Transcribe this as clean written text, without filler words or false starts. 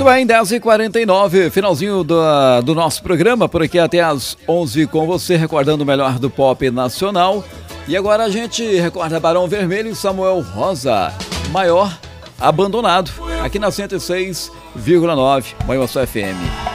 Muito bem, 10h49, finalzinho do nosso programa, por aqui até às 11 com você, recordando o melhor do pop nacional. E agora a gente recorda Barão Vermelho e Samuel Rosa, Maior Abandonado, aqui na 106,9, Manhuaçu FM.